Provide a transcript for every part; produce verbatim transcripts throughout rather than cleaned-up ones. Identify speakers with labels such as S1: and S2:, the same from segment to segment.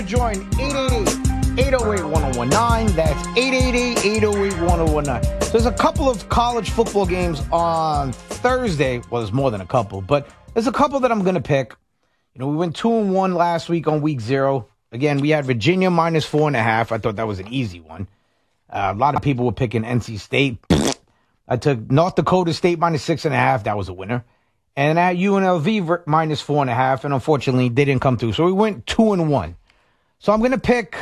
S1: Join eight eight eight, eight oh eight, one oh one nine. That's eight eight eight, eight oh eight, one oh one nine. So there's a couple of college football games on Thursday. Well, there's more than a couple, but there's a couple that I'm going to pick. You know, we went two and one last week on week zero. Again, we had Virginia minus four and a half. I thought that was an easy one. Uh, a lot of people were picking N C State. I took North Dakota State minus six and a half. That was a winner. And I had U N L V minus four and a half. And unfortunately, they didn't come through. So we went two and one. So I'm going to pick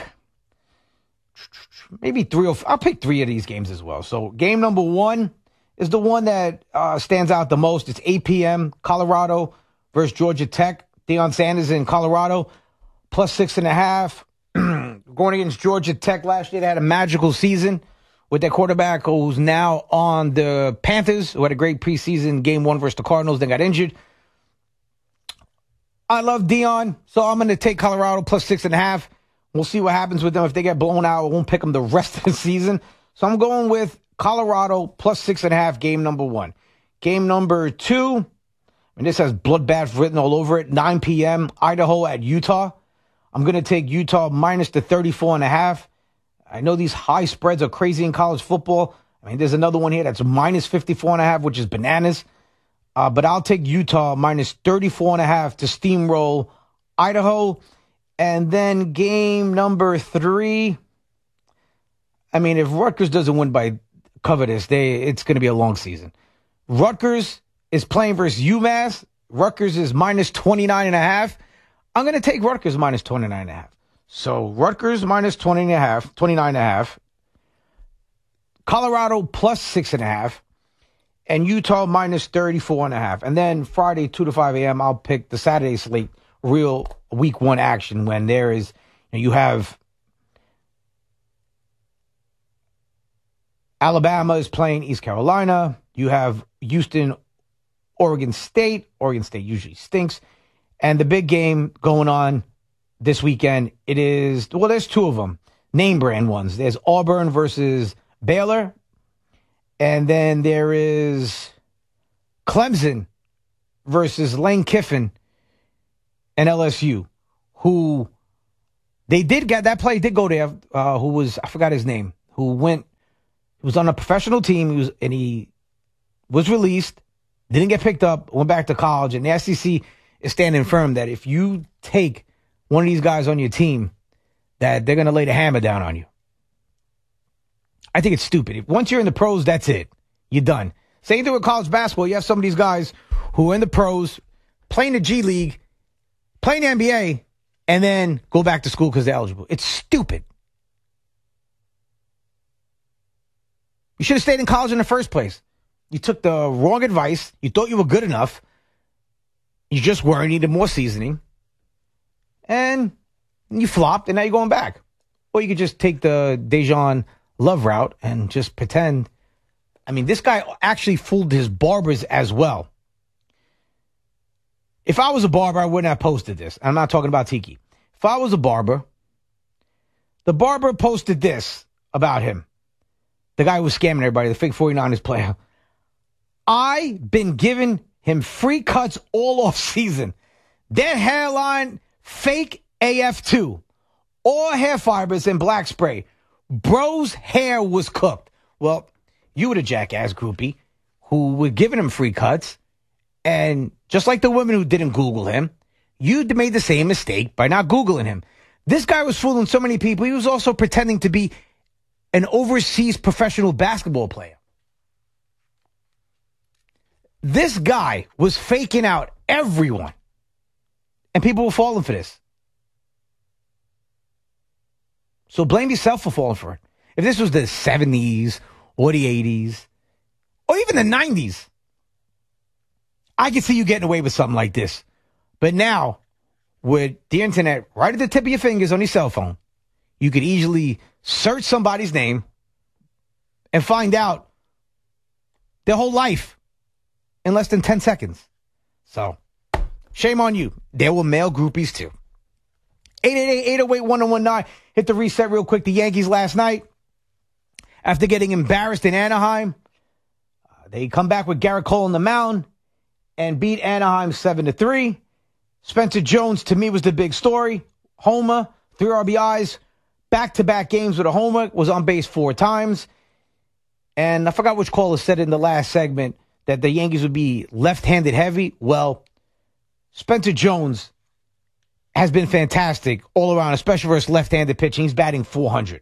S1: maybe three or I'll pick three of these games as well. So game number one is the one that uh, stands out the most. It's eight p.m. Colorado versus Georgia Tech. Deion Sanders in Colorado, plus six and a half. Going against Georgia Tech last year, they had a magical season with their quarterback who's now on the Panthers, who had a great preseason game one versus the Cardinals, then got injured. I love Deion, so I'm going to take Colorado plus six and a half. We'll see what happens with them. If they get blown out, I won't pick them the rest of the season. So I'm going with Colorado plus six and a half, game number one. Game number two, and this has bloodbath written all over it, nine p.m., Idaho at Utah. I'm going to take Utah minus the thirty-four and a half. I know these high spreads are crazy in college football. I mean, there's another one here that's minus fifty-four and a half, which is bananas. Uh, but I'll take Utah minus thirty-four and a half to steamroll Idaho. And then game number three. I mean, if Rutgers doesn't win by cover this, they, it's going to be a long season. Rutgers is playing versus UMass. Rutgers is minus twenty-nine and a half. I'm going to take Rutgers minus twenty-nine and a half. So Rutgers minus twenty and a half, twenty-nine and a half. Colorado plus six and a half. And Utah minus thirty-four and a half. And then Friday, two to five a.m., I'll pick the Saturday slate, real week one action when there is, you know, you have Alabama is playing East Carolina. You have Houston, Oregon State. Oregon State usually stinks. And the big game going on this weekend, it is, well, there's two of them, name brand ones. There's Auburn versus Baylor. And then there is Clemson versus Lane Kiffin and L S U, who they did get, that play did go there, uh, who was, I forgot his name, who went, he was on a professional team, he was, and he was released, didn't get picked up, went back to college, and the S E C is standing firm that if you take one of these guys on your team, that they're going to lay the hammer down on you. I think it's stupid. If, once you're in the pros, that's it. You're done. Same thing with college basketball. You have some of these guys who are in the pros, playing the G League, playing the N B A, and then go back to school because they're eligible. It's stupid. You should have stayed in college in the first place. You took the wrong advice. You thought you were good enough. You just weren't. You needed more seasoning. And you flopped, and now you're going back. Or you could just take the Dejan Love route and just pretend. I mean, this guy actually fooled his barbers as well. If I was a barber, I wouldn't have posted this. I'm not talking about Tiki. If I was a barber, the barber posted this about him. The guy who was scamming everybody, the fake forty-niners player. I've been giving him free cuts all off season. That hairline, fake A F two. All hair fibers and black spray. Bro's hair was cooked. Well, you were the jackass groupie who were giving him free cuts. And just like the women who didn't Google him, you made the same mistake by not Googling him. This guy was fooling so many people. He was also pretending to be an overseas professional basketball player. This guy was faking out everyone. And people were falling for this. So blame yourself for falling for it. If this was the seventies or the eighties or even the nineties, I could see you getting away with something like this. But now, with the internet right at the tip of your fingers on your cell phone, you could easily search somebody's name and find out their whole life in less than ten seconds. So, shame on you. There were male groupies too. eight eight eight, eight oh eight, one oh one nine. Hit the reset real quick. The Yankees last night, after getting embarrassed in Anaheim, uh, they come back with Garrett Cole on the mound and beat Anaheim seven to three. Spencer Jones, to me, was the big story. Homer, three R B Is, back-to-back games with a homer, was on base four times. And I forgot which caller said in the last segment that the Yankees would be left-handed heavy. Well, Spencer Jones has been fantastic all around, especially versus left-handed pitching. He's batting four hundred.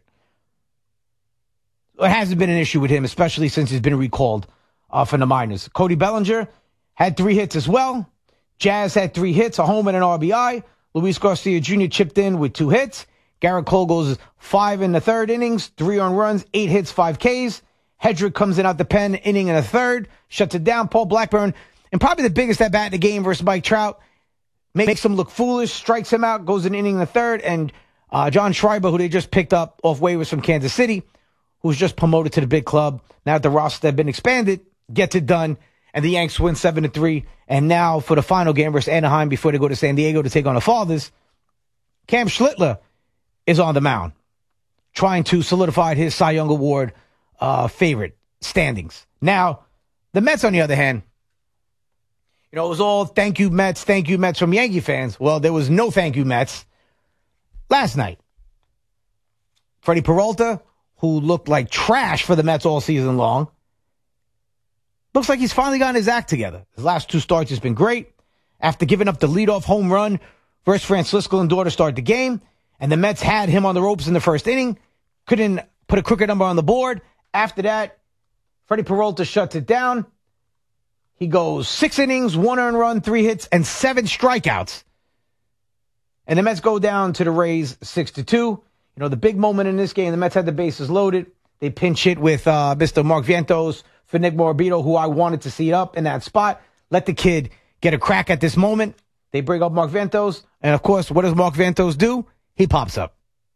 S1: It hasn't been an issue with him, especially since he's been recalled uh, from the minors. Cody Bellinger had three hits as well. Jazz had three hits, a home and an R B I. Luis Garcia Junior chipped in with two hits. Garrett Cole goes five in the third innings, three earned runs, eight hits, five Ks. Hedrick comes in out the pen, inning and a third, shuts it down. Paul Blackburn, and probably the biggest at bat in the game versus Mike Trout, makes him look foolish, strikes him out, goes an inning and a third. And uh, John Schreiber, who they just picked up off waivers from Kansas City, who's just promoted to the big club. Now that the roster has been expanded, gets it done. And the Yanks win seven to three. And now for the final game versus Anaheim before they go to San Diego to take on the Fathers, Cam Schlittler is on the mound, trying to solidify his Cy Young Award uh, favorite standings. Now, the Mets, on the other hand, you know, it was all thank you Mets, thank you Mets from Yankee fans. Well, there was no thank you Mets last night. Freddie Peralta, who looked like trash for the Mets all season long, looks like he's finally gotten his act together. His last two starts has been great. After giving up the leadoff home run versus Francisco Lindor to start the game, and the Mets had him on the ropes in the first inning, couldn't put a crooked number on the board. After that, Freddie Peralta shuts it down. He goes six innings, one earned run, three hits, and seven strikeouts. And the Mets go down to the Rays six to two. You know, the big moment in this game, the Mets had the bases loaded. They pinch hit with uh, Mister Mark Vientos for Nick Morabito, who I wanted to see up in that spot. Let the kid get a crack at this moment. They bring up Mark Vientos. And, of course, what does Mark Vientos do? He pops up.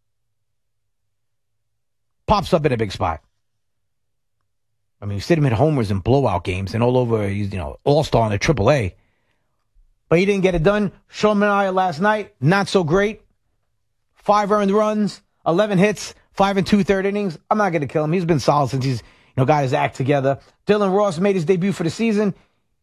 S1: Pops up in a big spot. I mean, you see him hit homers in blowout games and all over, he's, you know, all-star in the triple A. But he didn't get it done. Sean Manaea last night, not so great. Five earned runs, eleven hits, five and two-third innings. I'm not going to kill him. He's been solid since he's, you know, got his act together. Dylan Ross made his debut for the season.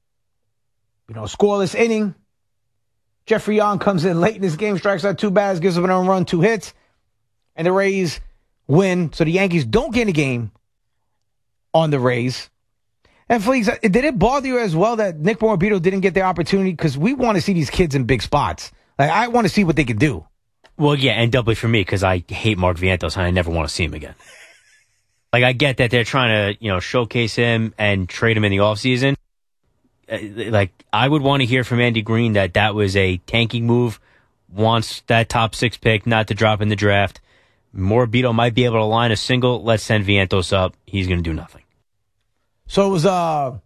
S1: You know, scoreless inning. Jeffrey Young comes in late in this game, strikes out two batters, gives up an earned run, two hits. And the Rays win. So the Yankees don't get a game on the Rays. And please, did it bother you as well that Nick Morabito didn't get the opportunity? Because we want to see these kids in big spots. Like, I want to see what they can do.
S2: Well, yeah, and doubly for me because I hate Mark Vientos and I never want to see him again. Like, I get that they're trying to, you know, showcase him and trade him in the offseason. Like, I would want to hear from Andy Green that that was a tanking move, wants that top six pick not to drop in the draft. Morabito might be able to line a single. Let's send Vientos up. He's going to do nothing.
S1: So it was a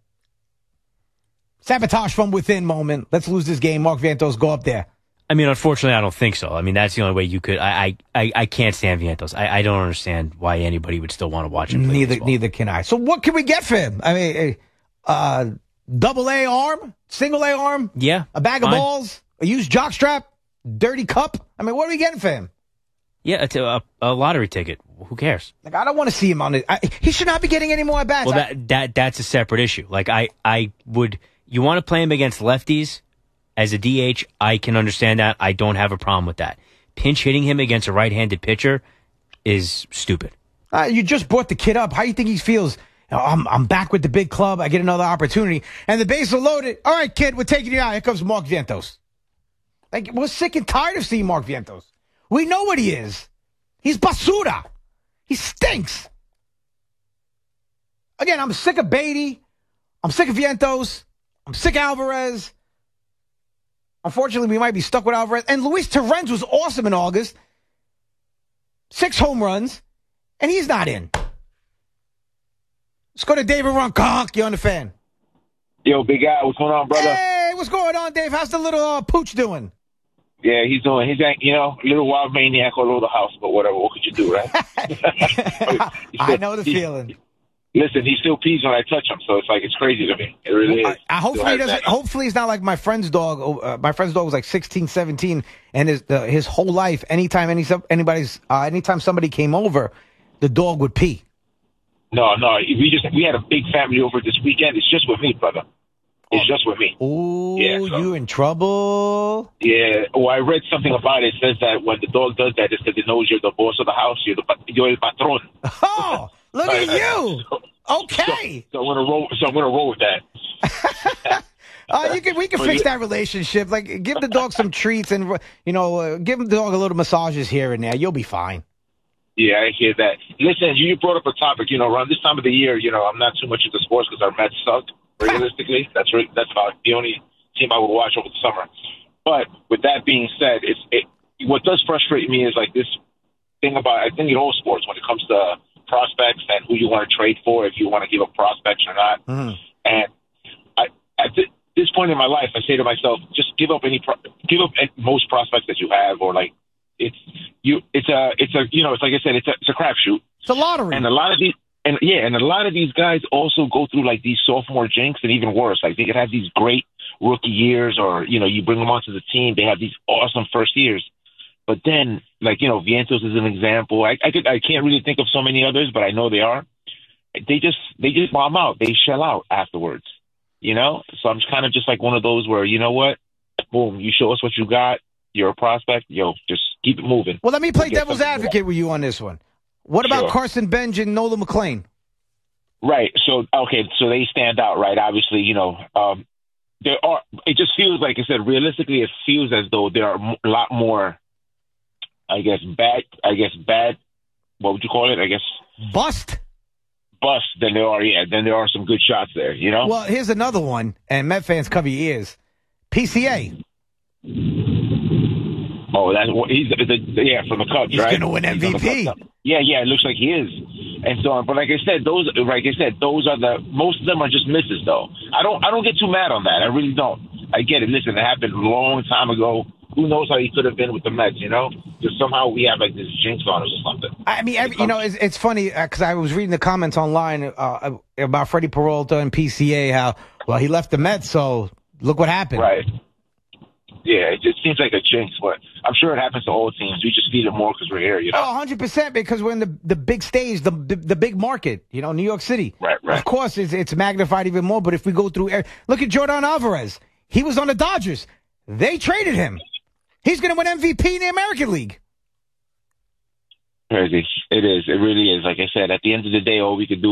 S1: sabotage from within moment. Let's lose this game. Mark Vientos, go up there.
S2: I mean, unfortunately, I don't think so. I mean, that's the only way you could. I I, I can't stand Vientos. I, I don't understand why anybody would still want to watch him play
S1: Neither
S2: baseball.
S1: Neither can I. So what can we get for him? I mean, uh, double A arm, single A arm,
S2: yeah,
S1: a bag of
S2: fine.
S1: balls, a used jockstrap, dirty cup. I mean, what are we getting for him?
S2: Yeah, it's a, a lottery ticket. Who cares?
S1: Like, I don't want to see him on it. I, he should not be getting any more at bats.
S2: Well, that that that's a separate issue. Like, I I would. You want to play him against lefties as a D H? I can understand that. I don't have a problem with that. Pinch hitting him against a right-handed pitcher is stupid.
S1: Uh, you just brought the kid up. How do you think he feels? You know, I'm I'm back with the big club. I get another opportunity, and the bases are loaded. All right, kid, we're taking you out. Here comes Mark Vientos. Like, we're sick and tired of seeing Mark Vientos. We know what he is. He's basura. He stinks. Again, I'm sick of Beatty. I'm sick of Vientos. I'm sick of Alvarez. Unfortunately, we might be stuck with Alvarez. And Luis Torrens was awesome in August. Six home runs. And he's not in. Let's go to David Roncock. You're on the fan.
S3: Yo, big guy, what's going on, brother?
S1: Hey, what's going on, Dave? How's the little uh, pooch doing?
S3: Yeah, he's doing, he's, you know, a little wild maniac all over the house, but whatever, what could you do, right?
S1: I know the
S3: he,
S1: feeling.
S3: Listen, he still pees when I touch him, so it's like, it's crazy to me. It really is.
S1: I, I hopefully he doesn't, hopefully he's not like my friend's dog. Uh, my friend's dog was like sixteen, seventeen, and his, uh, his whole life, anytime any, anybody's, uh, anytime somebody came over, the dog would pee.
S3: No, no, we just, we had a big family over this weekend. It's just with me, brother. It's just with me.
S1: Ooh,
S3: Yeah, so-
S1: you in trouble.
S3: Yeah. Well, I read something about it. It says that when the dog does that, it's because it knows you're the boss of the house. You're the you're el patron.
S1: Oh, look at you. Okay.
S3: So, so I'm gonna roll. So I'm gonna roll with that.
S1: Uh, you can we can
S3: Well,
S1: fix
S3: yeah.
S1: that relationship. Like, give the dog some treats and you know, uh, give the dog a little massages here and there. You'll be fine.
S3: Yeah, I hear that. Listen, you brought up a topic. You know, around this time of the year, you know, I'm not too much into sports because our Mets suck. Realistically, that's re- that's about the only team I would watch over the summer. But with that being said, it's it. What does frustrate me is like this thing about I think in all sports when it comes to prospects and who you want to trade for, if you want to give up prospects or not.
S1: Mm-hmm.
S3: And I at th- this point in my life, I say to myself, just give up any pro- give up any, most prospects that you have, or like it's you. It's a it's a you know it's like I said, it's a it's a crapshoot.
S1: It's a lottery.
S3: And a lot of these, and yeah, and a lot of these guys also go through like these sophomore jinx, and even worse, like they could have these great rookie years, or you know, you bring them onto the team, they have these awesome first years, but then, like you know, Vientos is an example. I I, could, I can't really think of so many others, but I know they are. They just they just bomb out. They shell out afterwards, you know. So I'm kind of just like one of those where you know what, boom, you show us what you got. You're a prospect, yo, just keep it moving.
S1: Well, let me play
S3: We'll get
S1: devil's
S3: something
S1: advocate with you on this one. What about
S3: Sure.
S1: Carson Benj and Nolan McLean?
S3: Right. So, okay. So they stand out, right? Obviously, you know, um, there are, it just feels like I said, realistically, it feels as though there are a lot more, I guess, bad, I guess, bad, what would you call it? I guess,
S1: Bust.
S3: bust than there are, yeah, than there are some good shots there, you know?
S1: Well, here's another one, and Met fans cover your ears. P C A.
S3: Oh, that's what he's, the, the, yeah, from the Cubs,
S1: He's
S3: right?
S1: gonna win
S3: He's on the
S1: M V P.
S3: Cubs. Yeah, yeah, it looks like he is. And so on. But like I said, those, like I said, those are the, most of them are just misses, though. I don't, I don't get too mad on that. I really don't. I get it. Listen, it happened a long time ago. Who knows how he could have been with the Mets, you know? Just somehow we have like this jinx on us or something.
S1: I mean, every, you know, it's, it's funny because I was reading the comments online uh, about Freddie Peralta and P C A, how, well, he left the Mets, so look what happened.
S3: Right. Yeah, it just seems like a jinx, but I'm sure it happens to all teams. We just feel it more because we're here, you know?
S1: Oh, one hundred percent, because we're in the, the big stage, the, the the big market, you know, New York City.
S3: Right, right.
S1: Of course, it's, it's magnified even more, but if we go through... Look at Jordan Alvarez. He was on the Dodgers. They traded him. He's going to win M V P in the American League.
S3: Crazy. It is. It really is. Like I said, at the end of the day, all we could do